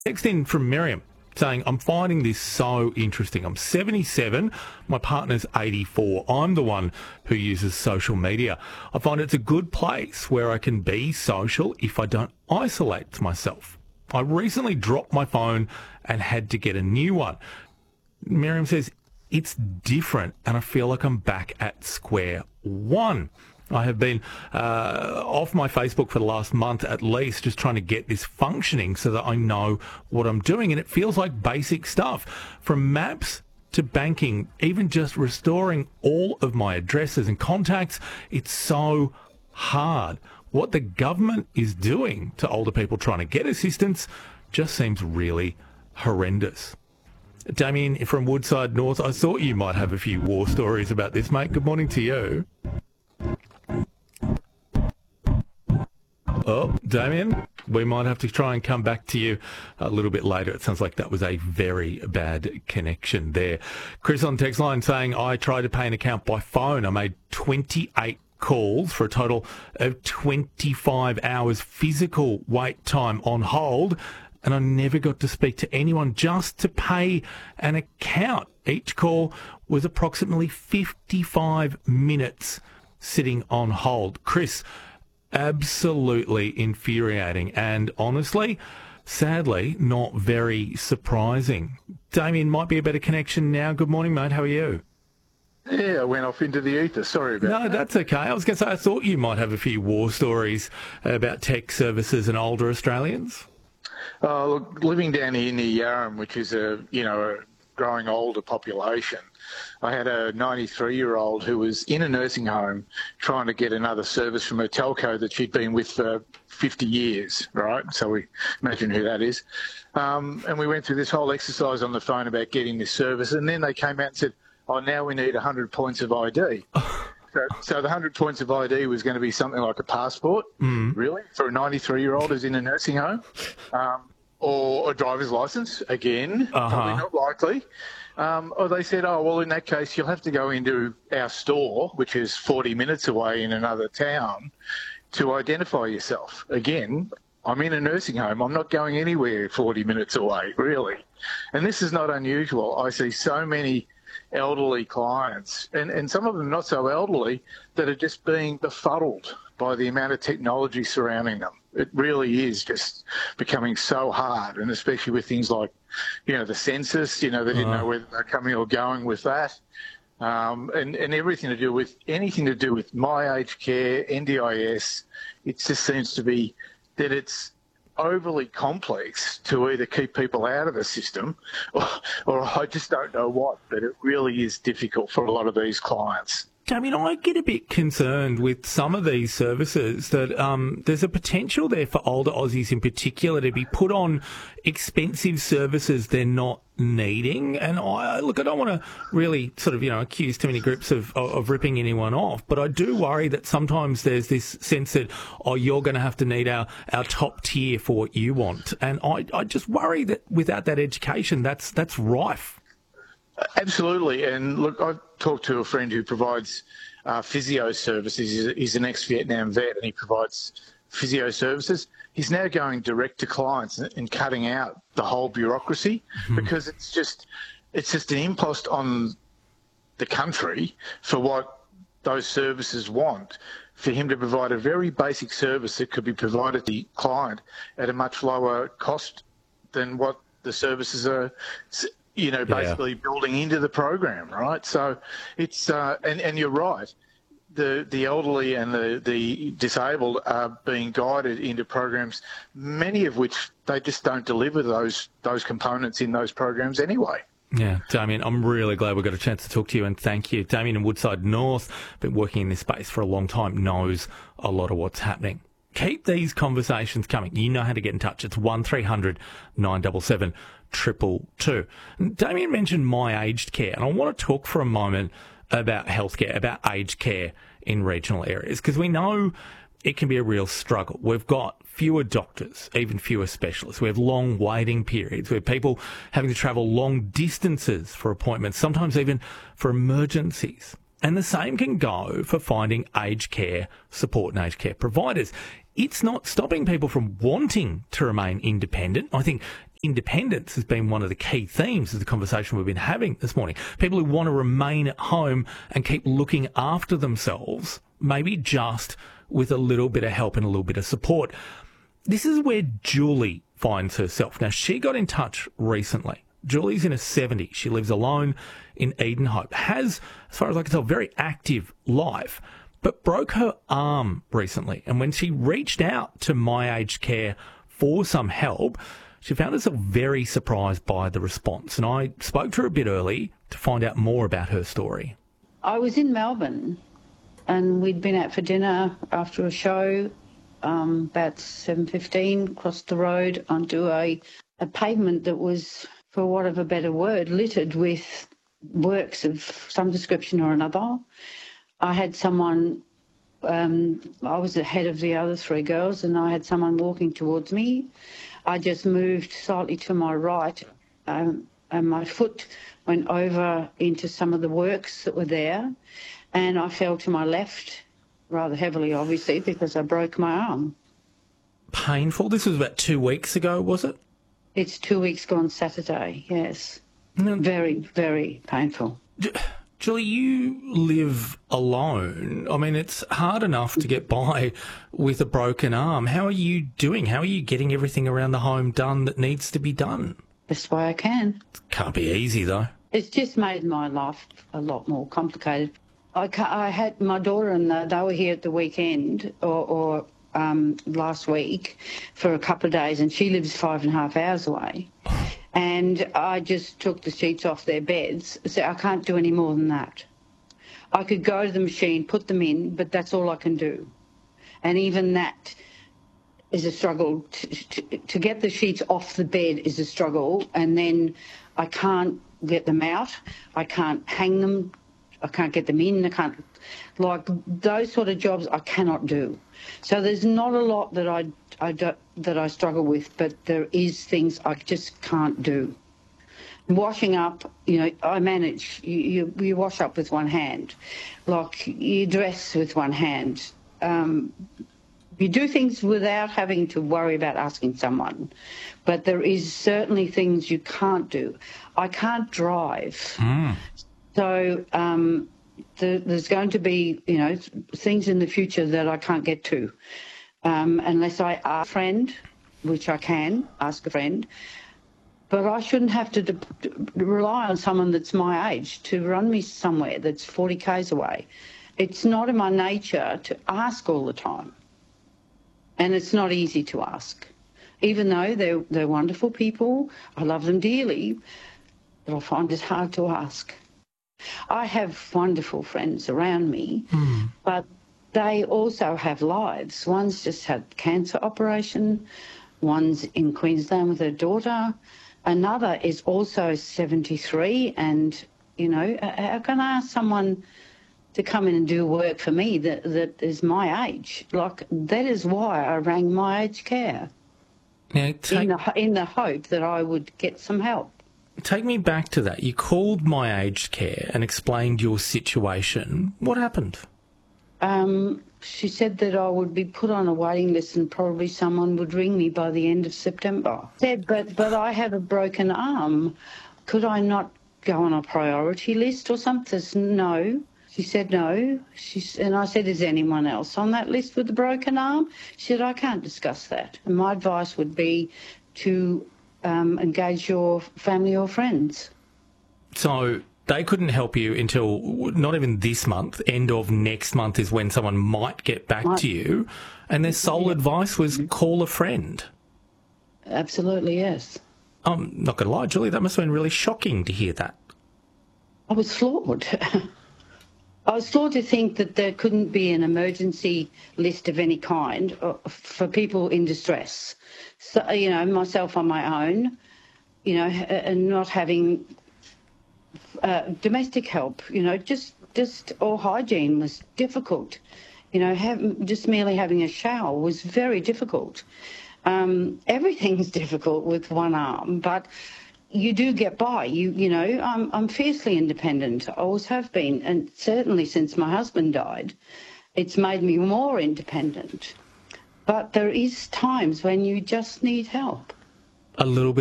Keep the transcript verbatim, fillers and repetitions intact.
Text in from Miriam saying, I'm finding this so interesting. I'm seventy-seven, my partner's eighty-four. I'm the one who uses social media. I find it's a good place where I can be social if I don't isolate myself. I recently dropped my phone and had to get a new one. Miriam says, it's different and I feel like I'm back at square one. I have been uh, off my Facebook for the last month at least, just trying to get this functioning so that I know what I'm doing. And it feels like basic stuff, from maps to banking, even just restoring all of my addresses and contacts. It's so hard. What the government is doing to older people trying to get assistance just seems really horrendous. Damien from Woodside North, I thought you might have a few war stories about this, mate. Good morning to you. Oh, Damien, we might have to try and come back to you a little bit later. It sounds like that was a very bad connection there. Chris on text line saying, I tried to pay an account by phone. I made twenty-eight calls for a total of twenty-five hours physical wait time on hold, and I never got to speak to anyone just to pay an account. Each call was approximately fifty-five minutes sitting on hold. Chris, absolutely infuriating and honestly, sadly, not very surprising. Damien, might be a better connection now. Good morning, mate. How are you? Yeah, I went off into the ether. Sorry about no, that. No, that's okay. I was going to say, I thought you might have a few war stories about tech services and older Australians. Uh, look, living down here near Yarram, which is a, you know, a growing older population, I had a ninety-three-year-old who was in a nursing home trying to get another service from a telco that she'd been with for fifty years, right? So we imagine who that is. Um, and we went through this whole exercise on the phone about getting this service, and then they came out and said, oh, now we need one hundred points of I D. so, so the one hundred points of I D was going to be something like a passport, mm. really, for a ninety-three-year-old who's in a nursing home, um, or a driver's licence, again, uh-huh. probably not likely. Um, or they said, oh, well, in that case, you'll have to go into our store, which is forty minutes away in another town, to identify yourself. Again, I'm in a nursing home. I'm not going anywhere forty minutes away, really. And this is not unusual. I see so many elderly clients, and, and some of them not so elderly, that are just being befuddled by the amount of technology surrounding them. It really is just becoming so hard, and especially with things like, you know, the census, you know, they didn't uh-huh. know whether they're coming or going with that, um, and, and everything to do with, anything to do with My Aged Care, N D I S. It just seems to be that it's overly complex to either keep people out of the system or, or I just don't know what, but it really is difficult for a lot of these clients. I mean, I get a bit concerned with some of these services that um, there's a potential there for older Aussies in particular to be put on expensive services they're not needing. And I look, I don't want to really sort of, you know, accuse too many groups of, of, of ripping anyone off, but I do worry that sometimes there's this sense that, oh, you're going to have to need our, our top tier for what you want. And I, I just worry that without that education, that's that's rife. Absolutely. And look, I've talked to a friend who provides uh, physio services. He's, he's an ex-Vietnam vet and he provides physio services. He's now going direct to clients and, and cutting out the whole bureaucracy mm-hmm. because it's just it's just an impost on the country for what those services want, for him to provide a very basic service that could be provided to the client at a much lower cost than what the services are, you know, basically yeah. building into the program, right? So it's, uh, and, and you're right, the the elderly and the, the disabled are being guided into programs, many of which they just don't deliver those those components in those programs anyway. Yeah, Damien, I'm really glad we got a chance to talk to you, and thank you. Damien in Woodside North, been working in this space for a long time, knows a lot of what's happening. Keep these conversations coming. You know how to get in touch. It's one three hundred nine seven seven two two two. Damien mentioned My Aged Care, and I want to talk for a moment about healthcare, about aged care in regional areas, because we know it can be a real struggle. We've got fewer doctors, even fewer specialists. We have long waiting periods. We have people having to travel long distances for appointments, sometimes even for emergencies. And the same can go for finding aged care support and aged care providers. It's not stopping people from wanting to remain independent. I think Independence has been one of the key themes of the conversation we've been having this morning. People who want to remain at home and keep looking after themselves, maybe just with a little bit of help and a little bit of support. This is where Julie finds herself. Now, she got in touch recently. Julie's in her seventies. She lives alone in Edenhope. Has, as far as I can tell, a very active life, but broke her arm recently. And when she reached out to My Aged Care for some help, she found herself very surprised by the response. And I spoke to her a bit early to find out more about her story. I was in Melbourne and we'd been out for dinner after a show, um, about seven fifteen, crossed the road onto a, a pavement that was, for want of a better word, littered with works of some description or another. I had someone, um, I was ahead of the other three girls, and I had someone walking towards me. I just moved slightly to my right, um, and my foot went over into some of the works that were there, and I fell to my left, rather heavily, obviously, because I broke my arm. Painful? This was about two weeks ago, was it? It's two weeks gone Saturday, yes. No. Very, very painful. Julie, you live alone. I mean, it's hard enough to get by with a broken arm. How are you doing? How are you getting everything around the home done that needs to be done? Best way I can. Can't be easy, though. It's just made my life a lot more complicated. I, I had my daughter and the, they were here at the weekend or, or um, last week for a couple of days, and she lives five and a half hours away. And I just took the sheets off their beds. So I can't do any more than that. I could go to the machine, put them in, but that's all I can do. And even that is a struggle. To, to, to get the sheets off the bed is a struggle. And then I can't get them out. I can't hang them. I can't get them in. I can't, like those sort of jobs I cannot do. So there's not a lot that I, I do, that I struggle with, but there is things I just can't do. Washing up, you know, I manage. You, you, you wash up with one hand, like you dress with one hand. Um, you do things without having to worry about asking someone, but there is certainly things you can't do. I can't drive. Mm. So um, the, there's going to be, you know, things in the future that I can't get to um, unless I ask a friend, which I can ask a friend. But I shouldn't have to de- rely on someone that's my age to run me somewhere that's forty kays away. It's not in my nature to ask all the time. And it's not easy to ask. Even though they're, they're wonderful people, I love them dearly, but I find it hard to ask. I have wonderful friends around me, mm. but they also have lives. One's just had cancer operation, one's in Queensland with her daughter, another is also seventy-three, and, you know, how can I ask someone to come in and do work for me that, that is my age? Like, that is why I rang My Aged Care, now, take... in, the, in the hope that I would get some help. Take me back to that. You called My Aged Care and explained your situation. What happened? Um, she said that I would be put on a waiting list and probably someone would ring me by the end of September. Said, but, but I have a broken arm. Could I not go on a priority list or something? No. She said no. She, and I said, is anyone else on that list with a broken arm? She said, I can't discuss that. And my advice would be to Um, engage your family or friends. So they couldn't help you until not even this month. End of next month is when someone might get back might. to you. And their sole yeah. advice was call a friend. Absolutely, yes. I'm not going to lie, Julie, that must have been really shocking to hear that. I was floored. I was floored to think that there couldn't be an emergency list of any kind for people in distress. So, you know, myself on my own, you know, and not having uh, domestic help, you know, just, just, or hygiene was difficult. You know, have, just merely having a shower was very difficult. Um, everything's difficult with one arm, but you do get by. You you know, I'm I'm fiercely independent. I always have been, and certainly since my husband died, it's made me more independent. But there is times when you just need help. A little bit